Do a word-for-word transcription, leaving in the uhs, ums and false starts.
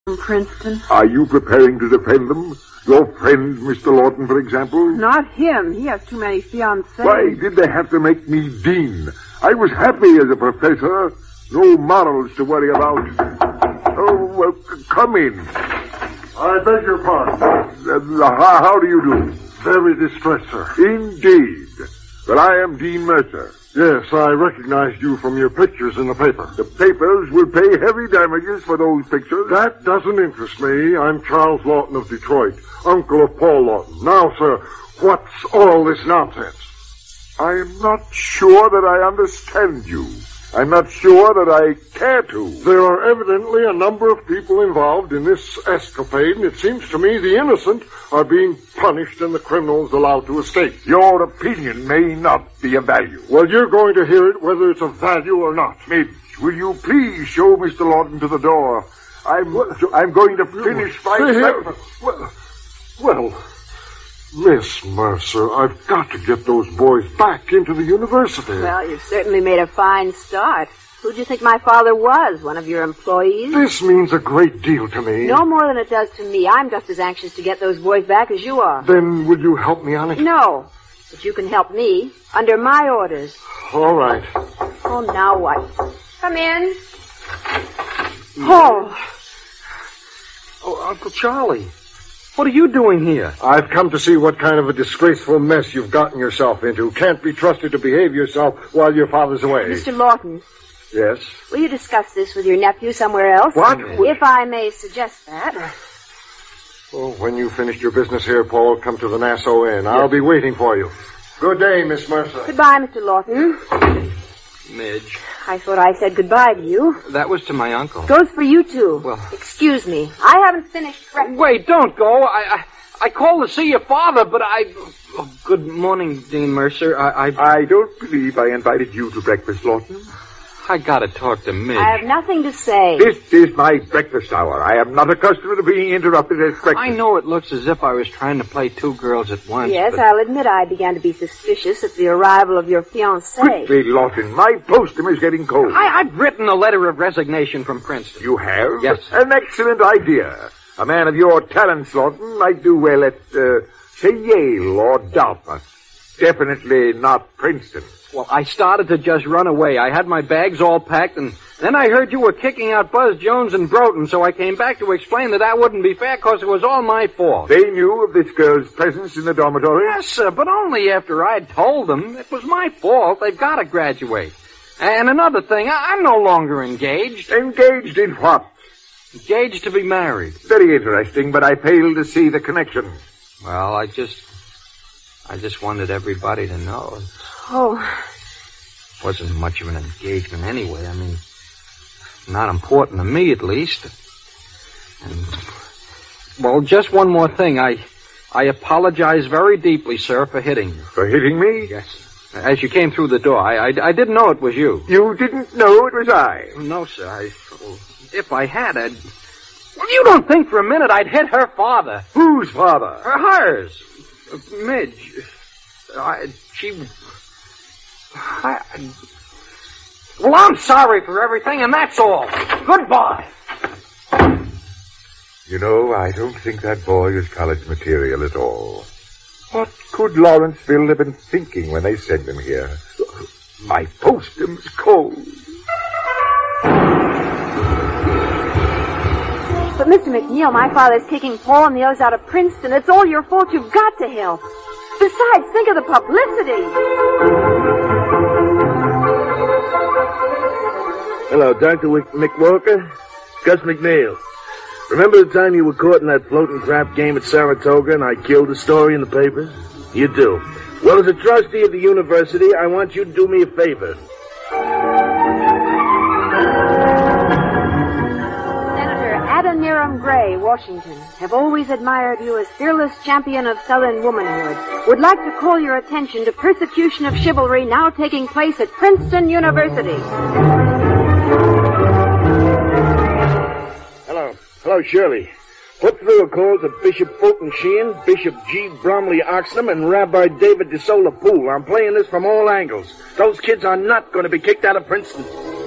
from Princeton. Are you preparing to defend them? Your friend, Mister Lawton, for example? Not him. He has too many fiancées. Why did they have to make me dean? I was happy as a professor. No morals to worry about. Oh, well, come in. I beg your pardon. Uh, how, how do you do? Very distressed, sir. Indeed. Well, I am Dean Mercer. Yes, I recognized you from your pictures in the paper. The papers will pay heavy damages for those pictures. That doesn't interest me. I'm Charles Lawton of Detroit, uncle of Paul Lawton. Now, sir, what's all this nonsense? I'm not sure that I understand you. I'm not sure that I care to. There are evidently a number of people involved in this escapade, and it seems to me the innocent are being punished and the criminals allowed to escape. Your opinion may not be of value. Well, you're going to hear it whether it's of value or not. Midge, will you please show Mister Lawton to the door? I'm, I'm going to finish my breakfast. Well, well, Miss Mercer, I've got to get those boys back into the university. Well, you've certainly made a fine start. Who do you think my father was? One of your employees? This means a great deal to me. No more than it does to me. I'm just as anxious to get those boys back as you are. Then will you help me on it? No, but you can help me under my orders. All right. Oh, now what? Come in. Oh. Oh, Uncle Charlie. What are you doing here? I've come to see what kind of a disgraceful mess you've gotten yourself into. Can't be trusted to behave yourself while your father's away. Mister Lawton. Yes? Will you discuss this with your nephew somewhere else? What? If I may suggest that. Well, when you finished your business here, Paul, come to the Nassau Inn. Yes. I'll be waiting for you. Good day, Miss Mercer. Goodbye, Mister Lawton. Midge. I thought I said goodbye to you. That was to my uncle. Goes for you, too. Well... Excuse me. I haven't finished breakfast. Wait, don't go. I, I I called to see your father, but I... Oh, good morning, Dean Mercer. I, I... I don't believe I invited you to breakfast, Lawton. I gotta talk to Midge. I have nothing to say. This is my breakfast hour. I am not accustomed to being interrupted at breakfast. I know it looks as if I was trying to play two girls at once. Yes, but... I'll admit I began to be suspicious at the arrival of your fiancée. Quickly, Lawton. My postman is getting cold. I, I've written a letter of resignation from Princeton. You have? Yes. An excellent idea. A man of your talents, Lawton, might do well at, uh, say, Yale or Dartmouth. Definitely not Princeton. Well, I started to just run away. I had my bags all packed, and then I heard you were kicking out Buzz Jones and Broughton, so I came back to explain that that wouldn't be fair because it was all my fault. They knew of this girl's presence in the dormitory? Yes, sir, but only after I'd told them. It was my fault. They've got to graduate. And another thing, I- I'm no longer engaged. Engaged in what? Engaged to be married. Very interesting, but I fail to see the connection. Well, I just... I just wanted everybody to know. Oh. It wasn't much of an engagement anyway. I mean, not important to me, at least. And, well, just one more thing. I I apologize very deeply, sir, for hitting you. For hitting me? Yes. As you came through the door, I, I, I didn't know it was you. You didn't know it was I? No, sir. I, well, if I had, I'd... Well, you don't think for a minute I'd hit her father. Whose father? Hers. Midge. I, she... I, I, well, I'm sorry for everything, and that's all. Goodbye. You know, I don't think that boy is college material at all. What could Lawrenceville have been thinking when they sent him here? My postum's cold. But, Mister McNeil, my father's kicking Paul and the others out of Princeton. It's all your fault. You've got to help. Besides, think of the publicity. Hello, Doctor McWalker. Gus McNeil. Remember the time you were caught in that floating crap game at Saratoga and I killed the story in the papers? You do. Well, as a trustee of the university, I want you to do me a favor. Adoniram Gray, Washington, have always admired you as fearless champion of Southern womanhood. Would like to call your attention to persecution of chivalry now taking place at Princeton University. Hello. Hello, Shirley. Put through a call to Bishop Fulton Sheehan, Bishop G. Bromley Oxnam, and Rabbi David DeSola Poole. I'm playing this from all angles. Those kids are not going to be kicked out of Princeton.